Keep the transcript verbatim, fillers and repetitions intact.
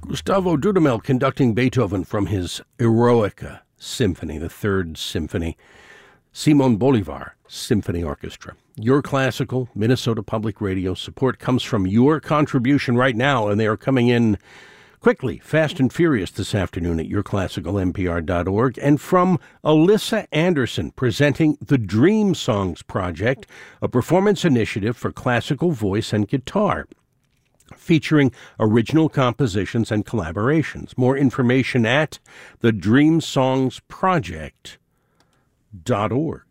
Gustavo Dudamel conducting Beethoven from his Eroica Symphony, the Third Symphony. Simon Bolivar Symphony Orchestra. Your Classical, Minnesota Public Radio support comes from your contribution right now, and they are coming in quickly, fast and furious this afternoon at your classical n p r dot org, and from Alyssa Anderson presenting the Dream Songs Project, a performance initiative for classical voice and guitar, featuring original compositions and collaborations. More information at the dream songs project dot org.